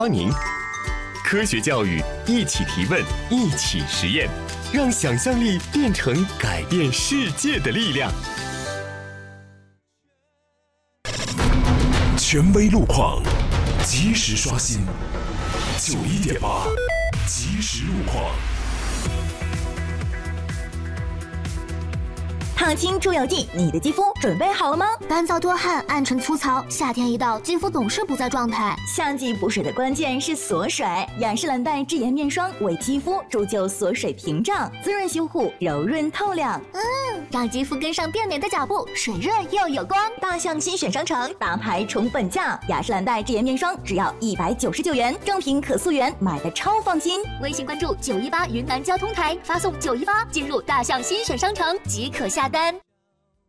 您，科学教育，一起提问，一起实验，让想象力变成改变世界的力量。 权威路况，及时刷新。91.8，即时路况。 烫青出油剂，你的肌肤准备好了吗？ 干燥多汗，暗沉粗糙，夏天一到，肌肤总是不在状态。 夏季补水的关键是锁水，雅诗兰黛智妍面霜为肌肤铸就锁水屏障，滋润修护，柔润透亮。 让肌肤跟上变美的脚步，水润又有光。 大象新选商城大牌宠本价，雅诗兰黛智妍面霜只要199元，正品可溯源，买的超放心。 微信关注918云南交通台，发送918进入大象新选商城即可下单。